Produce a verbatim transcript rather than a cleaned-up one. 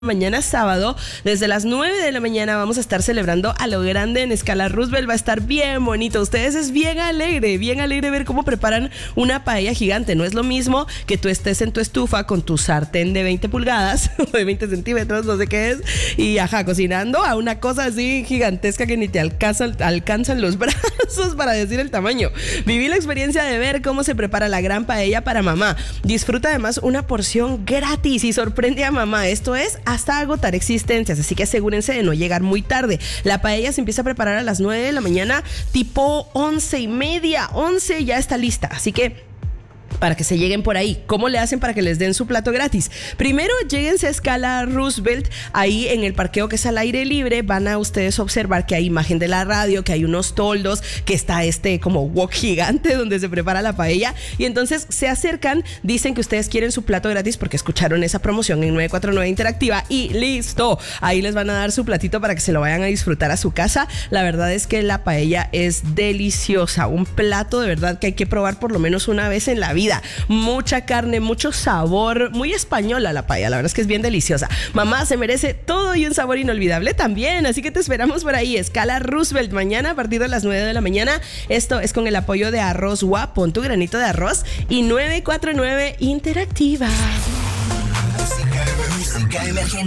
Mañana sábado, desde las nueve de la mañana vamos a estar celebrando a lo grande en Escala Roosevelt. Va a estar bien bonito. Ustedes es bien alegre, bien alegre ver cómo preparan una paella gigante. No es lo mismo que tú estés en tu estufa con tu sartén de veinte pulgadas o de veinte centímetros, no sé qué es, y ajá, cocinando a una cosa así gigantesca que ni te alcanzan, alcanzan los brazos para decir el tamaño. Viví la experiencia de ver cómo se prepara la gran paella para mamá. Disfruta además una porción gratis y sorprende a mamá. Esto es hasta agotar existencias, así que asegúrense de no llegar muy tarde. La paella se empieza a preparar a las nueve de la mañana, tipo once y media, once ya está lista, así que para que se lleguen por ahí. ¿Cómo le hacen para que les den su plato gratis? Primero, lléguense a Escala Roosevelt, ahí en el parqueo que es al aire libre. Van a ustedes observar que hay imagen de la radio, que hay unos toldos, que está este como wok gigante donde se prepara la paella, y entonces se acercan, dicen que ustedes quieren su plato gratis porque escucharon esa promoción en nueve cuatro nueve Interactiva y listo, ahí les van a dar su platito para que se lo vayan a disfrutar a su casa. La verdad es que la paella es deliciosa, un plato de verdad que hay que probar por lo menos una vez en la vida. Mucha carne, mucho sabor, muy española la paella, la verdad es que es bien deliciosa. Mamá se merece todo y un sabor inolvidable también, así que te esperamos por ahí. Escala Roosevelt, mañana a partir de las nueve de la mañana. Esto es con el apoyo de Arroz Gua, pon tu granito de arroz, y nueve cuatro nueve Interactiva.